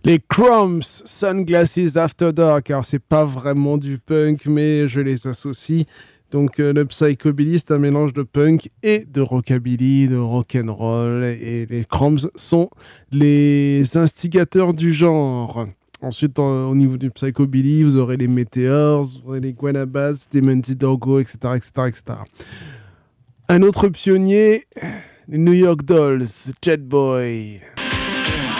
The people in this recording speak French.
Les Crumbs, Sunglasses After Dark. Alors, c'est pas vraiment du punk, mais je les associe. Donc, le psychobilly, c'est un mélange de punk et de rockabilly, de rock'n'roll. Et les Crumbs sont les instigateurs du genre. Ensuite, au niveau du psychobilly, vous aurez les Meteors, vous aurez les Guanabas, Demon Doggo, etc., etc., etc. Un autre pionnier, les New York Dolls, Jet Boy.